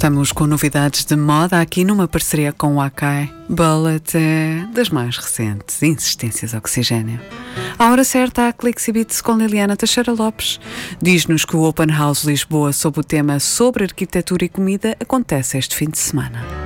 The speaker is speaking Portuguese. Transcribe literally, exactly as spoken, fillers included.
Estamos com novidades de moda aqui numa parceria com o Akai. Bullet é das mais recentes, Insistências Oxigênio. À hora certa, a Clixibits com Liliana Teixeira Lopes. Diz-nos que o Open House Lisboa sobre o tema sobre arquitetura e comida acontece este fim de semana.